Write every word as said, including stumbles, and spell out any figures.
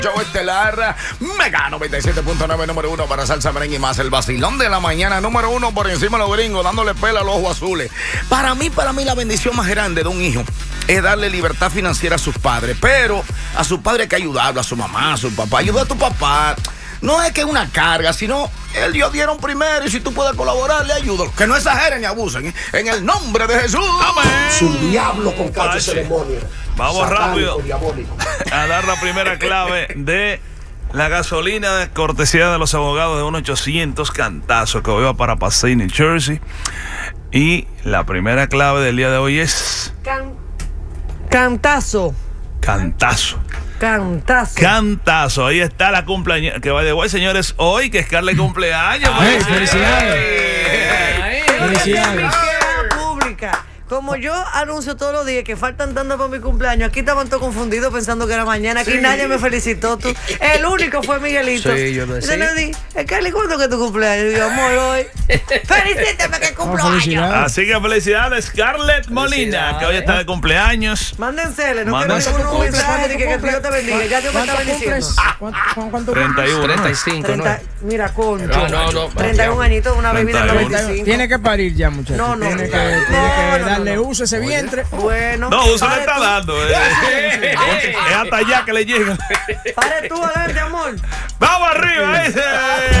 Show estelar Mega noventa y siete punto nueve, número uno para salsa, merengue y más. El vacilón de la mañana, número uno por encima de los gringos, dándole pela a los ojos azules. Para mí, para mí la bendición más grande de un hijo es darle libertad financiera a sus padres. Pero a su padre hay que ayudarlo, a su mamá, a su papá. Ayuda a tu papá. No es que es una carga, sino el Dios dieron primero y si tú puedes colaborar, le ayudo. Que no exageren ni abusen, ¿eh? En el nombre de Jesús. Amén. Su diablo con cacho ceremonia. Vamos Satánico, rápido diabólico. a dar la primera clave de la gasolina de cortesía de los abogados de uno ochocientos Cantazo, que hoy va para Passaic, New Jersey. Y la primera clave del día de hoy es Can... Cantazo. Cantazo. Cantazo. Cantazo. Ahí está la cumpleaños. Que va de guay, señores. Hoy que es Carla cumpleaños. Ay, ¡Felicidades! Felicidades. Pública. Como yo anuncio todos los días que faltan tanto para mi cumpleaños, aquí estaban todos confundidos pensando que era mañana. Aquí sí. Nadie me felicitó. Tú. El único fue Miguelito. Sí, yo lo decía. Yo le di, Carly, ¿cuándo que tu cumpleaños? Y yo, amor, hoy. Felicítame que cumplo Oh, años. Así que felicidades, Scarlett Molina, que hoy está de cumpleaños. Mándense, no Mándense. quiero ningún ¿Cuánto mensaje de que, que cumple? Dios te bendiga. Ya Dios me está ¿Cuánto bendiciendo. cumples? ¿Cuánto, cuánto treinta y uno. treinta y cinco, treinta, ¿no? mira, concho. No, no, no. treinta y un añitos, una bebida de treinta y uno. noventa y cinco. Tiene que parir ya, muchachos. No, no. Tiene que, No, tiene que no, no, darle no. uso a ese vientre. Bueno. No, uso le pare está tú. dando. eh. Es hasta allá que le llega. Pare tú adelante, amor. Vamos arriba, ese.